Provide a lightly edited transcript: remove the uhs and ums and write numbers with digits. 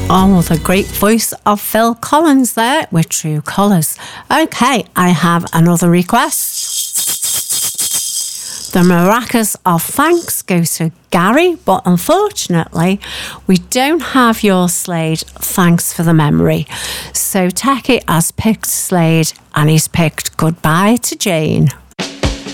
Oh, the great voice of Phil Collins there with True Colours. Okay, I have another request. The maracas of thanks go to Gary, but unfortunately, we don't have your Slade Thanks for the Memory. So Techie has picked Slade and he's picked Goodbye to Jane.